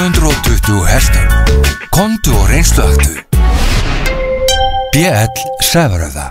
120 hestum. Komdu og reynsluaktu. BL Sævaröða.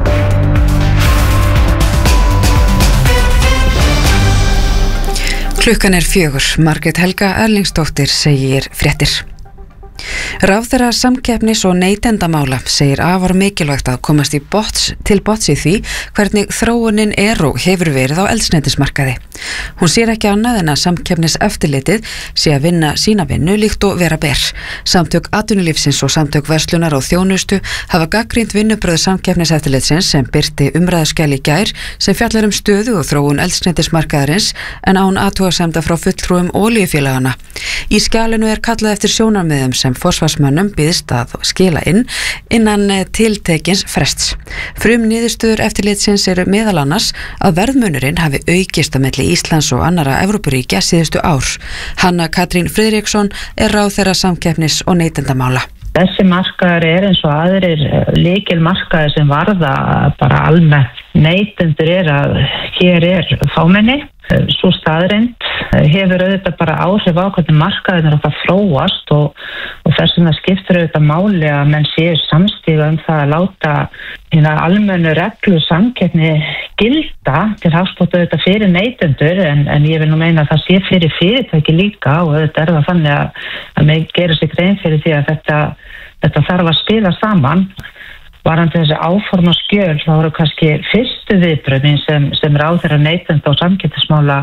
Klukkan 4. Margrét Helga Erlingsdóttir segir fréttir. Ráðherra samkeppnis- og neytendamála segir afar mikilvægt að komast til botns í því hvernig þróunin og hefur verið á eldsneytismarkaði. Hún sér ekki annað en að samkeppniseftirlitið sé að vinna sína vinnu líkt og vera ber. Samtök atvinnulífsins og samtök verslunar og þjónustu hafa gagnrýnt vinnubrögð samkeppniseftirlitsins sem birti umræðuskjal í gær sem fjallar stöðu og þróun eldsneytismarkaðarins en án athugasemda frá fulltrúum olíufélagana. Í skjalinu kallað eftir sjónarmiðum sem forsvarsmönnum býðst að skila innan tiltekins frests. Niðurstöður eftirlitsins eru meðal annars að verðmunurinn hafi aukist á milli Íslands og annarra Evrópuríkja síðustu ár. Hanna Katrín Friðriksson ráðherra samkeppnis- og neytendamála. Þessi markaður eins og aðrir lykilmarkaðir sem varða bara almennt neytendur að hér fámenni. Svo staðreynd hefur auðvitað bara áhrif á hvernig markaðin okkar þróast og þess vegna skiptir auðvitað máli að menn séu samstíga það að láta almennu reglu samkeppni gilda til hagsbóta auðvitað fyrir neytendur en ég vil nú meina að það sé fyrir fyrirtæki líka og auðvitað það þannig að menn gerir sig grein fyrir því að þetta þarf að spila saman. Varandi þessi áforma skjöl, þá voru kannski fyrstu viðbrögðin sem ráðherra neytenda og samkeppnismála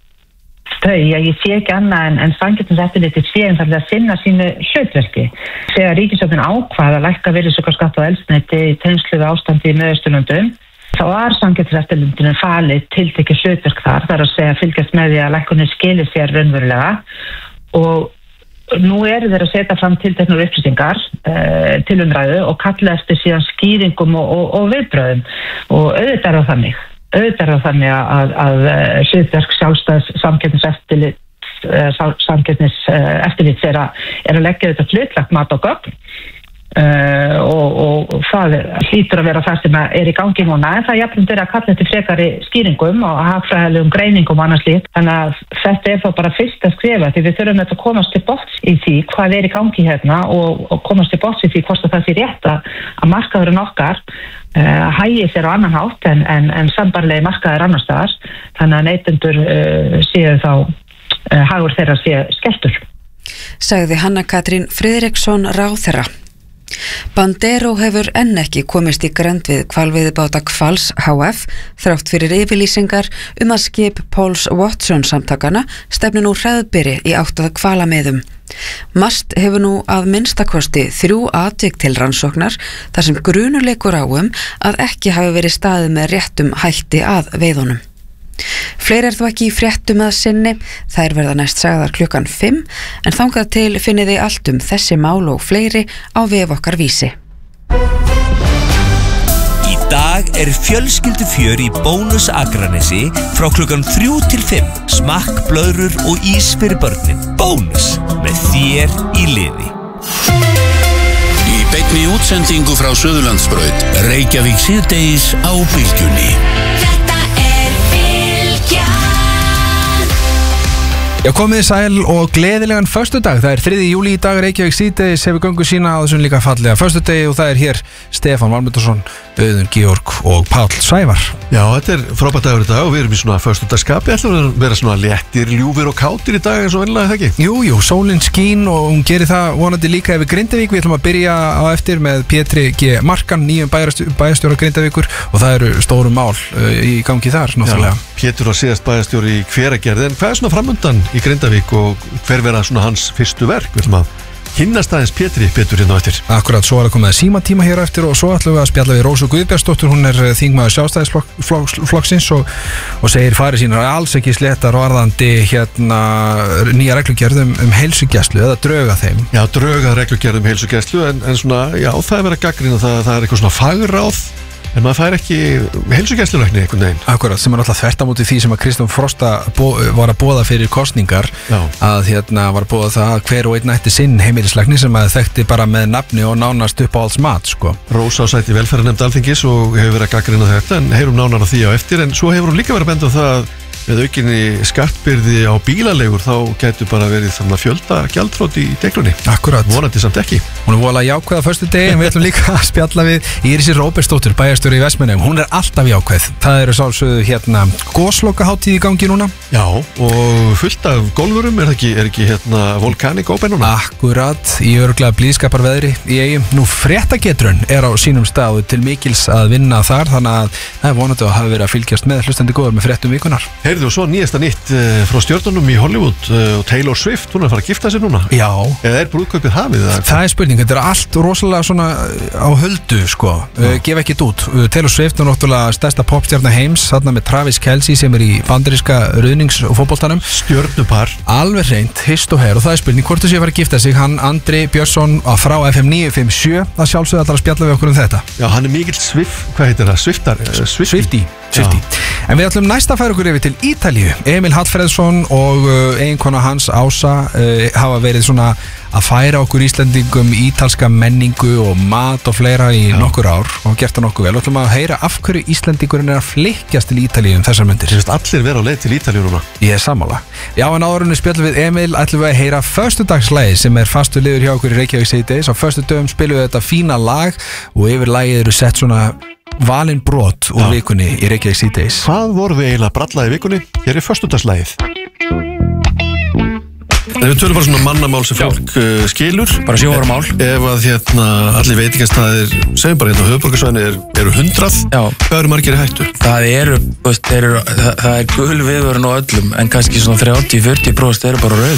ég sé ekki annað en samkeppniseftirlitið sé einfaldlega að sinna sínu hlutverki. Þegar ríkisstjórnin ákvað að lækka virðisaukaskatt á eldsneyti í tengslum við ástandi í Miðausturlöndum, þá var samkeppniseftirlitinu falið tiltekið hlutverk þar, það að segja fylgjast með því að lækkunin skili sér raunverulega og nú eru þeir að setja fram tilteknar upplýsingar til umræðu og kalla eftir síðan skýringum og viðbrögðum og auðvitað er þannig að hlutverk sjálfstæðs samkeppniseftirlits er að leggja þetta hlutlagt mat á gögn og það hlýtur að vera það sem er í gangi núna en það jafnvel að kalla eftir frekari skýringum og hagfræðilegum greiningum og annars slíkt. Þannig að þetta er þá bara fyrst að skrifa því við þurfum að komast til botns í því hvað er í gangi hérna og komast til botns í því hvort það sé rétt að markaðurinn okkar hægi sér á annan hátt en sambarlegi markaður annars staðar þannig að neytendur séu þá hagur þeirra sé skeltur. Sagði Hanna Katrín Friðriksson ráðherra. Bandero hefur enn ekki komist í grennd við hvalveiðibáta Hvals HF þrátt fyrir yfirlýsingar að skip Pauls Watson samtakana stefni nú hraðbyri í átt að hvalamiðum. MAST hefur nú að minnstakosti 3 atvik til rannsóknar þar sem grunur leikur á að ekki hafi verið staðið með réttum hætti að veiðunum. Fleiri þó ekki í fréttum að sinni, þær verða næst sagðar klukkan 5 en þangað til finnið þið allt þessi mál og fleiri á vef okkar Vísi. Í dag fjölskyldufjör í Bónus Akranesi frá klukkan 3 til 5. Smakk, blöðrur og ís fyrir börnin. Bónus með þér í liði. Í beinni útsendingu frá Suðurlandsbraut, Reykjavík síðdegis á Bylgjunni. Já, komið sæl og gleðilegan föstudag. Það 3. júlí í dag, Reykjavík síðdegis hefur göngu sína á þessum líka fallega föstudegi og það hér Stefán Valmundarsson, Auðun Georg og Páll Sævar. Já, þetta frábært dagur í dag og við erum í svona föstudagskapi. Ætlum að vera svona léttir, ljúfir og kátir í dag eins og venjulega, það ekki? Jú, sólin skín og hún gerir það vonandi líka yfir Grindavík. Við ætlum að byrja á eftir með Pétri G. Markan, nýjum bæjarstjóra Grindavíkur og það eru stóru mál í gangi þar, náttúrulega. Pétur var síðast bæjarstjóri í Hveragerði, en hvað svona framundan í Grindavík og hver verða svona hans fyrstu verk? Við ætlum að kynnast aðeins Pétri betur hérna á eftir. Akkurat, svo að komið símatíma hér á eftir og svo ætlum við að spjalla við Rósu Guðbjartsdóttur. Hún þingmaður Sjálfstæðisflokksins og segir farið sínar alls ekki sléttar varðandi nýja reglugerð heilsugæslu eða dröga þeim. Já, dröga reglugerð heilsugæslu en svona, já, það verið að gagnrýna það er eitthvað svona fagráð en maður fær ekki heilsugæslulækni einhvern veginn. Akkurat, sem alltaf þvert á móti því sem að Kristján Frosta var að boða fyrir kosningar. Já. Að var að boða það að hver og einn ætti sinn heimilislækni sem að þekkti bara með nafni og nánast upp á alls mat, sko. Rósa á sæti velferðarnefnd Alþingis og hefur verið að gagnrýna þetta en heyrum nánar á því á eftir en svo hefur hún líka verið að benda á það að með aukinni skattbyrði á bílalegur þá gætu bara verið þannig fjölda gjaldþrot í deglunni. Akkurat. Vonandi samt ekki. Hún voðalega jákvæð á föstudegi en við ætlum líka að spjalla við Írisi Róbertsdóttur, bæjarstjóri í Vestmannum. Hún alltaf jákvæð. Það eru sálsögðu goslokaháttíð í gangi núna. Já, og fullt af golfurum, er ekki Volcanic Open núna? Akkurat, í örglega blíðskaparveðri í Eyjum. Nú fréttagetrun á sínum stað til mikils að vinna þar, þannig að það er vonandi að hafa verið að fylgjast með hlustandi góður með fréttum vikunar. Heyrðu, og svo nýjasta nýtt frá stjörnunum í Hollywood og Taylor Swift, hún að fara að gifta sig núna. Já. Eða brúðkaupið hafið það? Það er spurning, þetta er allt rosalega svona á höldu, sko. Gef ekkert út. Taylor Swift er náttúrulega stærsta popstjarna heims, þarna með Travis Kelce sem er í bandaríska ruðnings- og fótboltanum. Stjörnupar. Alveg hreint, hist og her, og það er spurning hvort þú sé að fara að gifta sig. Hann Andri Björnsson frá FM 957, það sjálfsögðu allar að spjalla við okkur um þetta. Já, hann er mikill hvað heitir það? Swiftie. En við ætlum næst að færa okkur yfir til Ítalíu. Emil Hallfreðsson og eiginkona hans Ása hafa verið svona að færa okkur Íslendingum ítalska menningu og mat og fleira í nokkur ár og gert það nokkuð vel. Við ætlum að heyra af hverju Íslendingurinn er að flykkjast til Ítalíu þessar myndir. Sérst allir vera á leið til Ítalíu núna. Ég er sammála. Já, en áðurinn spjallum við Emil ætlum við að heyra föstudagslægi sem er fastur liður hjá okkur í Reykjavík síðdegis. Á föstudögum spilum við þetta fína lag og yfir lagið eru sett svona valin brot úr vikunni í Reykjavík síðdegis. Hvað voru við eiginlega að bralla í vikunni? Hér er föstudagslægið. Við tölum bara svona mannamál sem fólk skilur. Bara sjóvarmál. Ef að allir veitingastæðir, segjum bara á höfuðborgarsvæðinu eru 100, hvað eru margir í hættu? Það er gul viðvörun á öllum en kannski svona 30-40% eru bara rauð.